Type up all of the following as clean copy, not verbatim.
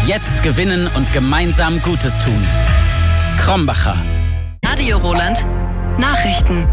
Jetzt gewinnen und gemeinsam Gutes tun. Krombacher. Radio Roland. Nachrichten.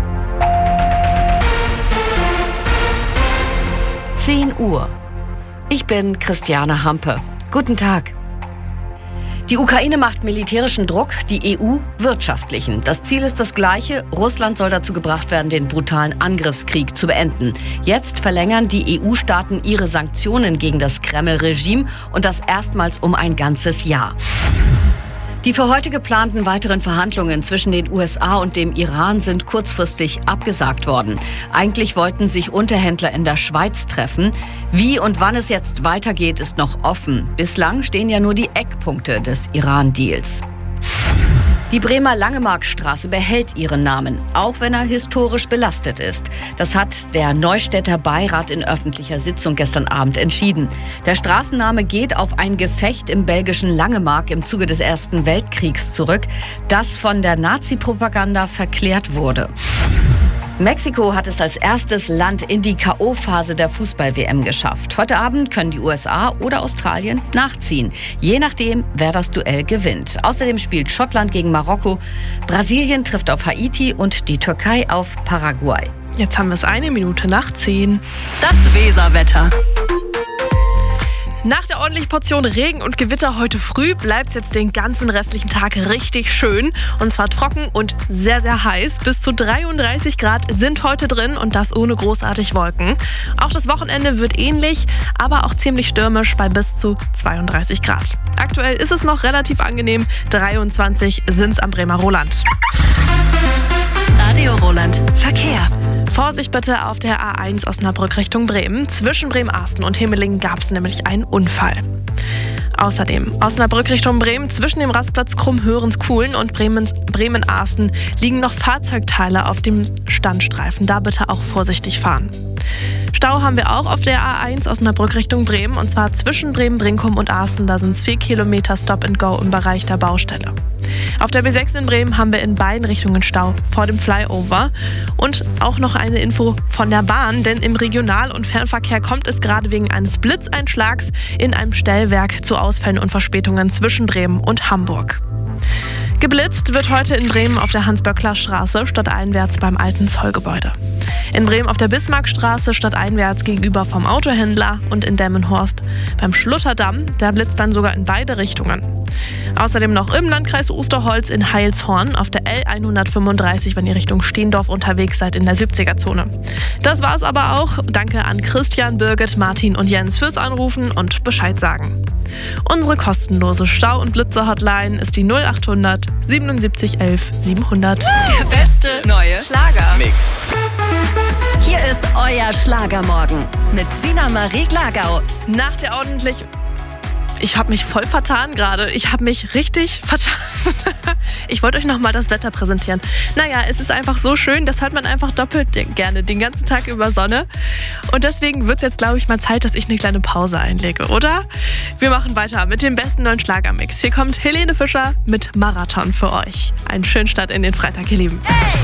10 Uhr. Ich bin Christiane Hampe. Guten Tag. Die Ukraine macht militärischen Druck, die EU wirtschaftlichen. Das Ziel ist das gleiche. Russland soll dazu gebracht werden, den brutalen Angriffskrieg zu beenden. Jetzt verlängern die EU-Staaten ihre Sanktionen gegen das Kreml-Regime und das erstmals um ein ganzes Jahr. Die für heute geplanten weiteren Verhandlungen zwischen den USA und dem Iran sind kurzfristig abgesagt worden. Eigentlich wollten sich Unterhändler in der Schweiz treffen. Wie und wann es jetzt weitergeht, ist noch offen. Bislang stehen ja nur die Eckpunkte des Iran-Deals. Die Bremer Langemarkstraße behält ihren Namen, auch wenn er historisch belastet ist. Das hat der Neustädter Beirat in öffentlicher Sitzung gestern Abend entschieden. Der Straßenname geht auf ein Gefecht im belgischen Langemark im Zuge des Ersten Weltkriegs zurück, das von der Nazi-Propaganda verklärt wurde. Mexiko hat es als erstes Land in die K.O.-Phase der Fußball-WM geschafft. Heute Abend können die USA oder Australien nachziehen, je nachdem, wer das Duell gewinnt. Außerdem spielt Schottland gegen Marokko, Brasilien trifft auf Haiti und die Türkei auf Paraguay. Jetzt haben wir es 9:01. Das Weserwetter. Nach der ordentlichen Portion Regen und Gewitter heute früh bleibt es jetzt den ganzen restlichen Tag richtig schön. Und zwar trocken und sehr, sehr heiß. Bis zu 33 Grad sind heute drin und das ohne großartig Wolken. Auch das Wochenende wird ähnlich, aber auch ziemlich stürmisch bei bis zu 32 Grad. Aktuell ist es noch relativ angenehm. 23 sind es am Bremer Roland. Radio Roland. Verkehr. Vorsicht bitte auf der A1 Osnabrück Richtung Bremen. Zwischen Bremen-Arsten und Himmelingen gab es nämlich einen Unfall. Außerdem Osnabrück Richtung Bremen, zwischen dem Rastplatz Krumm-Hörens-Kuhlen und Bremen-Arsten liegen noch Fahrzeugteile auf dem Standstreifen. Da bitte auch vorsichtig fahren. Stau haben wir auch auf der A1 Osnabrück Richtung Bremen, und zwar zwischen Bremen-Brinkum und Arsten. Da sind es 4 Kilometer Stop-and-Go im Bereich der Baustelle. Auf der B6 in Bremen haben wir in beiden Richtungen Stau vor dem Flyover. Und auch noch eine Info von der Bahn, denn im Regional- und Fernverkehr kommt es gerade wegen eines Blitzeinschlags in einem Stellwerk zu Ausfällen und Verspätungen zwischen Bremen und Hamburg. Geblitzt wird heute in Bremen auf der Hans-Böckler-Straße stadteinwärts beim alten Zollgebäude. In Bremen auf der Bismarckstraße stadteinwärts gegenüber vom Autohändler und in Delmenhorst beim Schlutterdamm. Der blitzt dann sogar in beide Richtungen. Außerdem noch im Landkreis Osterholz in Heilshorn auf der L135, wenn ihr Richtung Steendorf unterwegs seid in der 70er-Zone. Das war's aber auch. Danke an Christian, Birgit, Martin und Jens fürs Anrufen und Bescheid sagen. Unsere kostenlose Stau- und Blitzer-Hotline ist die 0800 77 11 700. Der beste neue Schlager-Mix. Hier ist euer Schlagermorgen mit Sina Marie Glagau. Nach der ordentlich... Ich habe mich voll vertan gerade. Ich habe mich richtig vertan. Ich wollte euch nochmal das Wetter präsentieren. Naja, es ist einfach so schön, das hört man einfach doppelt gerne den ganzen Tag über Sonne. Und deswegen wird es jetzt, glaube ich, mal Zeit, dass ich eine kleine Pause einlege, oder? Wir machen weiter mit dem besten neuen Schlagermix. Hier kommt Helene Fischer mit Marathon für euch. Einen schönen Start in den Freitag, ihr Lieben.